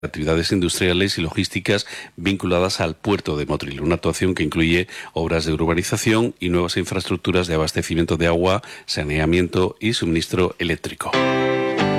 actividades industriales y logísticas vinculadas al puerto de Motril, una actuación que incluye obras de urbanización y nuevas infraestructuras de abastecimiento de agua, saneamiento y suministro eléctrico.